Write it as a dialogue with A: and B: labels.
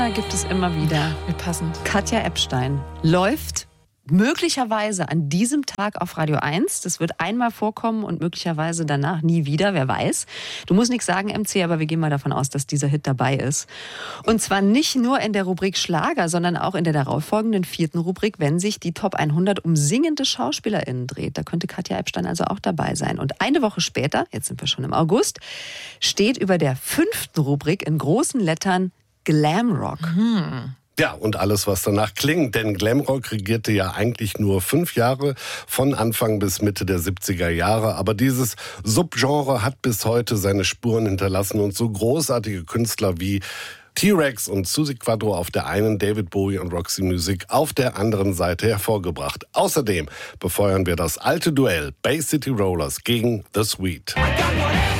A: Gibt es immer wieder.
B: Wie passend.
A: Katja Epstein läuft möglicherweise an diesem Tag auf Radio 1. Das wird einmal vorkommen und möglicherweise danach nie wieder, wer weiß. Du musst nichts sagen, MC, aber wir gehen mal davon aus, dass dieser Hit dabei ist. Und zwar nicht nur in der Rubrik Schlager, sondern auch in der darauffolgenden 4. Rubrik, wenn sich die Top 100 um singende SchauspielerInnen dreht. Da könnte Katja Epstein also auch dabei sein. Und eine Woche später, jetzt sind wir schon im August, steht über der 5. Rubrik in großen Lettern Glamrock.
C: Ja, und alles, was danach klingt, denn Glamrock regierte ja eigentlich nur 5 Jahre, von Anfang bis Mitte der 70er Jahre. Aber dieses Subgenre hat bis heute seine Spuren hinterlassen und so großartige Künstler wie T-Rex und Suzi Quatro auf der einen, David Bowie und Roxy Music auf der anderen Seite hervorgebracht. Außerdem befeuern wir das alte Duell Bay City Rollers gegen The Sweet.